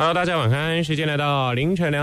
Hello， 大家晚安，时间来到凌晨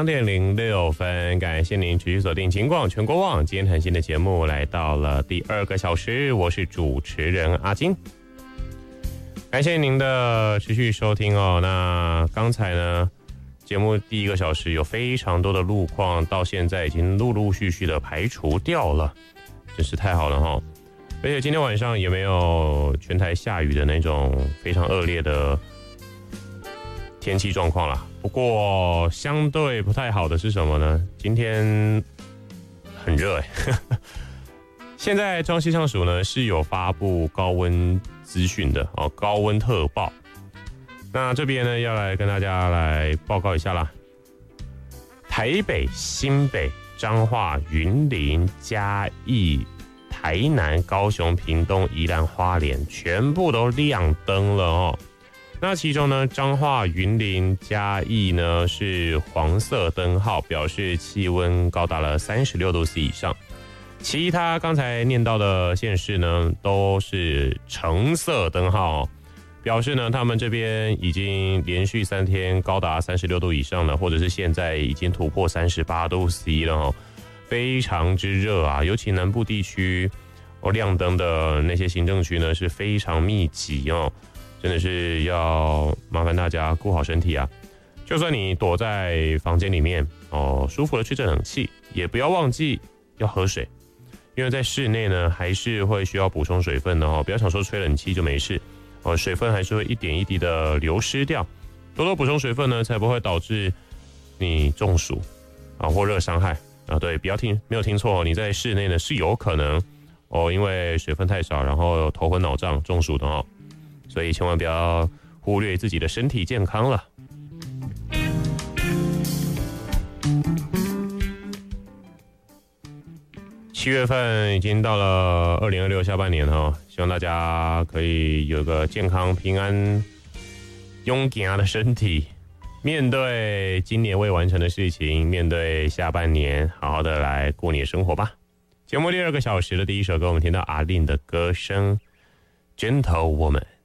2:06，感谢您持续锁定警广全国网。今天很新的节目来到了第2个小时，我是主持人阿金，感谢您的持续收听哦。那刚才呢，节目第1个小时有非常多的路况，到现在已经陆陆续续的排除掉了，真是太好了哈。而且今天晚上也没有全台下雨的那种非常恶劣的天气状况啦。不过相对不太好的是什么呢？今天很热现在中央气象署呢是有发布高温资讯的哦，高温特报。那这边呢要来跟大家来报告一下啦。台北、新北、彰化、云林、嘉义、台南、高雄、屏东、宜兰、花莲全部都亮灯了哦。那其中呢，彰化、云林、嘉义呢是黄色灯号，表示气温高达了36度 C 以上。其他刚才念到的县市呢都是橙色灯号哦，表示呢他们这边已经连续3天高达36度以上了，或者是现在已经突破38度 C 了哦。非常之热啊，尤其南部地区亮灯的那些行政区呢是非常密集哦，真的是要麻烦大家顾好身体啊。就算你躲在房间里面哦，舒服的吹着冷气，也不要忘记要喝水，因为在室内呢还是会需要补充水分的哦。不要想说吹冷气就没事哦，水分还是会一点一滴的流失掉，多多补充水分呢，才不会导致你中暑啊或热伤害。对，不要没有听错，你在室内呢是有可能因为水分太少，然后头昏脑胀中暑的哦，所以千万不要忽略自己的身体健康了。7月份已经到了2026下半年哦，希望大家可以有个健康平安勇敢的身体，面对今年未完成的事情，面对下半年，好好的来过你的生活吧。节目第2个小时的第1首歌，我们听到阿令的歌声《Gentle Woman》。